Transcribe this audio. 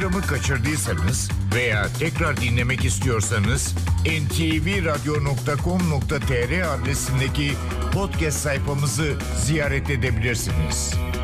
programı kaçırdıysanız veya tekrar dinlemek istiyorsanız ntvradio.com.tr adresindeki podcast sayfamızı ziyaret edebilirsiniz.